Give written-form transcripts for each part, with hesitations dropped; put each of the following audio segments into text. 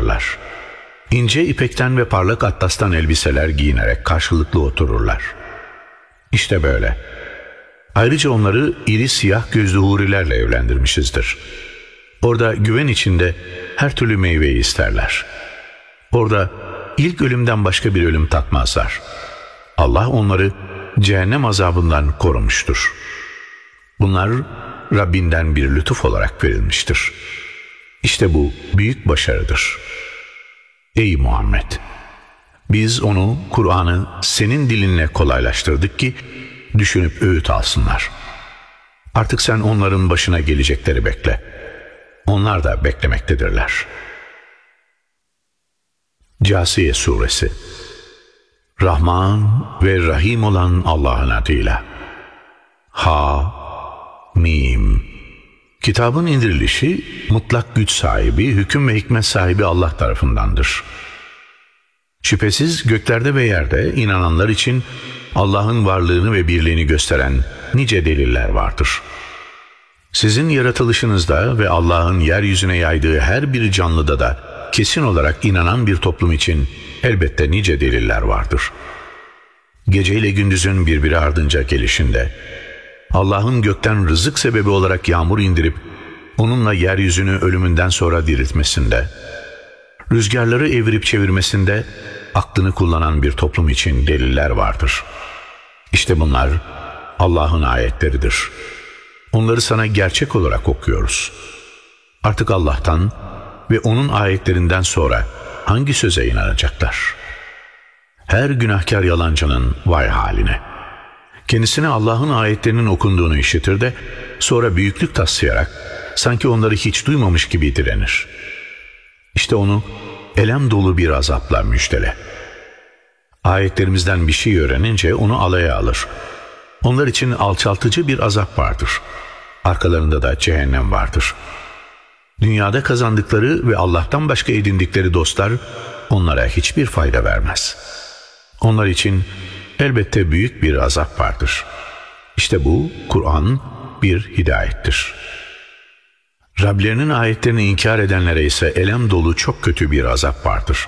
alırlar. İnce ipekten ve parlak atlastan elbiseler giyinerek karşılıklı otururlar. İşte böyle. Ayrıca onları iri siyah gözlü hurilerle evlendirmişizdir. Orada güven içinde her türlü meyveyi isterler. Orada ilk ölümden başka bir ölüm tatmazlar. Allah onları cehennem azabından korumuştur. Bunlar Rabbinden bir lütuf olarak verilmiştir. İşte bu büyük başarıdır. Ey Muhammed! Biz onu, Kur'an'ı senin dilinle kolaylaştırdık ki düşünüp öğüt alsınlar. Artık sen onların başına gelecekleri bekle. Onlar da beklemektedirler. Câsiye Suresi. Rahman ve Rahim olan Allah'ın adıyla. Ha, Mim. Kitabın indirilişi mutlak güç sahibi, hüküm ve hikmet sahibi Allah tarafındandır. Şüphesiz göklerde ve yerde inananlar için Allah'ın varlığını ve birliğini gösteren nice deliller vardır. Sizin yaratılışınızda ve Allah'ın yeryüzüne yaydığı her bir canlıda da kesin olarak inanan bir toplum için elbette nice deliller vardır. Gece ile gündüzün birbiri ardınca gelişinde, Allah'ın gökten rızık sebebi olarak yağmur indirip onunla yeryüzünü ölümünden sonra diriltmesinde, rüzgarları evirip çevirmesinde aklını kullanan bir toplum için deliller vardır. İşte bunlar Allah'ın ayetleridir. Onları sana gerçek olarak okuyoruz. Artık Allah'tan ve onun ayetlerinden sonra hangi söze inanacaklar? Her günahkar yalancının vay haline. Kendisine Allah'ın ayetlerinin okunduğunu işitir de sonra büyüklük taslayarak sanki onları hiç duymamış gibi direnir. İşte onu elem dolu bir azapla müjdele. Ayetlerimizden bir şey öğrenince onu alaya alır. Onlar için alçaltıcı bir azap vardır. Arkalarında da cehennem vardır. Dünyada kazandıkları ve Allah'tan başka edindikleri dostlar onlara hiçbir fayda vermez. Onlar için elbette büyük bir azap vardır. İşte bu Kur'an bir hidayettir. Rablerinin ayetlerini inkar edenlere ise elem dolu çok kötü bir azap vardır.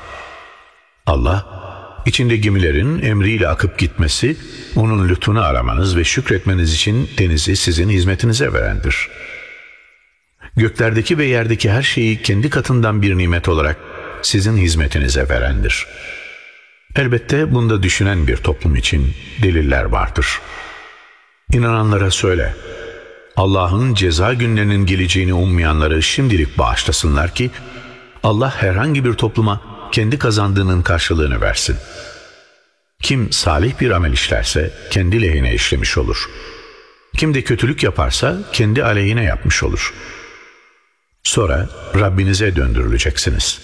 Allah, içinde gemilerin emriyle akıp gitmesi, onun lütfunu aramanız ve şükretmeniz için denizi sizin hizmetinize verendir. Göklerdeki ve yerdeki her şeyi kendi katından bir nimet olarak sizin hizmetinize verendir. Elbette bunda düşünen bir toplum için deliller vardır. İnananlara söyle, Allah'ın ceza günlerinin geleceğini ummayanları şimdilik bağışlasınlar ki Allah herhangi bir topluma kendi kazandığının karşılığını versin. Kim salih bir amel işlerse kendi lehine işlemiş olur. Kim de kötülük yaparsa kendi aleyhine yapmış olur. Sonra Rabbinize döndürüleceksiniz.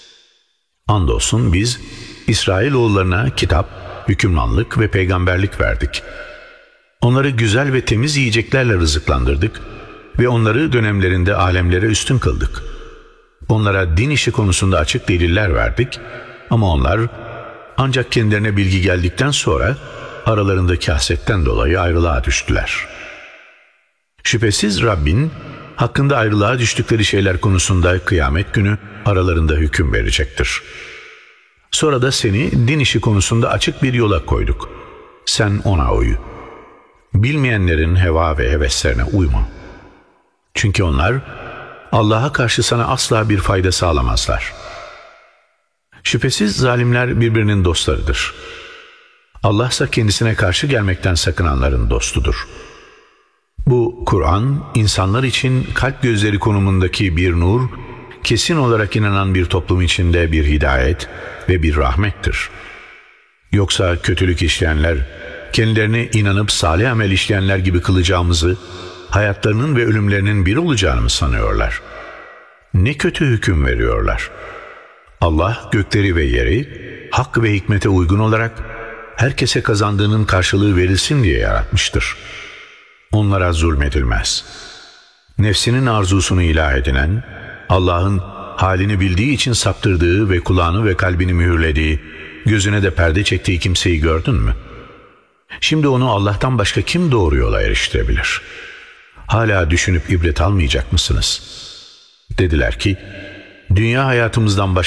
Andolsun biz İsrailoğullarına kitap, hükümranlık ve peygamberlik verdik. Onları güzel ve temiz yiyeceklerle rızıklandırdık ve onları dönemlerinde alemlere üstün kıldık. Onlara din işi konusunda açık deliller verdik ama onlar ancak kendilerine bilgi geldikten sonra aralarındaki hasetten dolayı ayrılığa düştüler. Şüphesiz Rabbin hakkında ayrılığa düştükleri şeyler konusunda kıyamet günü aralarında hüküm verecektir. Sonra da seni din işi konusunda açık bir yola koyduk. Sen ona uy. Bilmeyenlerin heva ve heveslerine uyma. Çünkü onlar Allah'a karşı sana asla bir fayda sağlamazlar. Şüphesiz zalimler birbirinin dostlarıdır. Allah ise kendisine karşı gelmekten sakınanların dostudur. Bu Kur'an insanlar için kalp gözleri konumundaki bir nur, kesin olarak inanan bir toplum içinde bir hidayet ve bir rahmettir. Yoksa kötülük işleyenler, kendilerine inanıp salih amel işleyenler gibi kılacağımızı, hayatlarının ve ölümlerinin bir olacağını mı sanıyorlar? Ne kötü hüküm veriyorlar. Allah gökleri ve yeri, hak ve hikmete uygun olarak herkese kazandığının karşılığı verilsin diye yaratmıştır. Onlara zulmedilmez. Nefsinin arzusunu ilah edinen, Allah'ın halini bildiği için saptırdığı ve kulağını ve kalbini mühürlediği, gözüne de perde çektiği kimseyi gördün mü? Şimdi onu Allah'tan başka kim doğru yola eriştirebilir? Hala düşünüp ibret almayacak mısınız? Dediler ki, dünya hayatımızdan